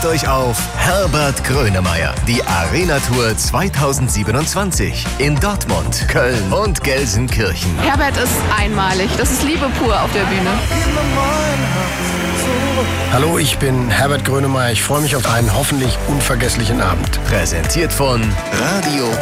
Freut euch auf Herbert Grönemeyer, die Arena Tour 2027 in Dortmund, Köln und Gelsenkirchen. Herbert ist einmalig. Das ist Liebe pur auf der Bühne. Hallo, ich bin Herbert Grönemeyer. Ich freue mich auf einen hoffentlich unvergesslichen Abend. Präsentiert von Radio